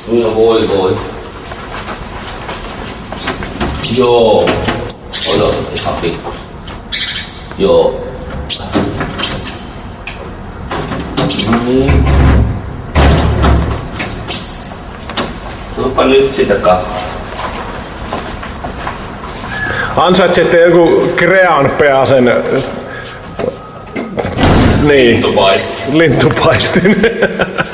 No voi. Joo. Odota ihan pikkusen. Joo. Niin. Tuopa nyt sitä kahvaa. Ansaitsette joku Crean-peasen niin. Lintupaistin. Lintupaistin.